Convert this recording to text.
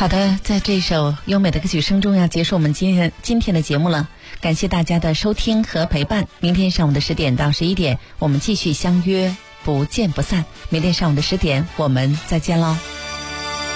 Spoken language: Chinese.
好的，在这首优美的歌曲声中要结束我们今天的节目了，感谢大家的收听和陪伴。明天上午的10点到11点，我们继续相约，不见不散。明天上午的10点，我们再见喽。